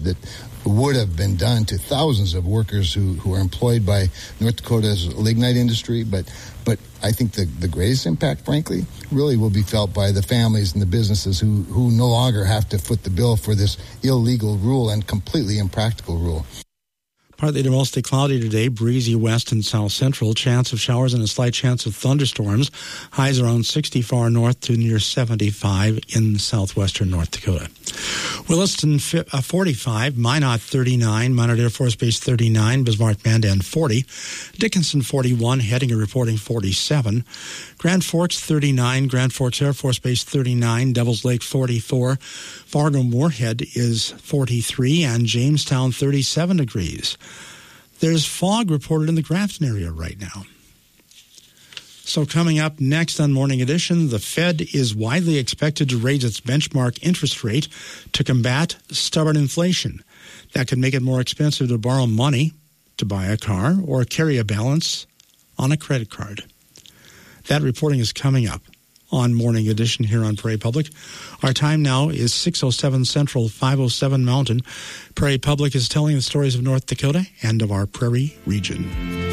that would have been done to thousands of workers who are employed by North Dakota's lignite industry. But I think the greatest impact, frankly, really will be felt by the families and the businesses who no longer have to foot the bill for this illegal rule and completely impractical rule. Partly to mostly cloudy today, breezy west and south central. Chance of showers and a slight chance of thunderstorms. Highs around 60 far north to near 75 in southwestern North Dakota. Williston 45, Minot 39, Minot Air Force Base 39, Bismarck Mandan 40, Dickinson 41, heading and reporting 47, Grand Forks 39, Grand Forks Air Force Base 39, Devils Lake 44, Fargo Moorhead is 43, and Jamestown 37 degrees. There's fog reported in the Grafton area right now. So coming up next on Morning Edition, the Fed is widely expected to raise its benchmark interest rate to combat stubborn inflation. That could make it more expensive to borrow money to buy a car or carry a balance on a credit card. That reporting is coming up on Morning Edition here on Prairie Public. Our time now is 6:07 Central, 5:07 Mountain. Prairie Public is telling the stories of North Dakota and of our Prairie region.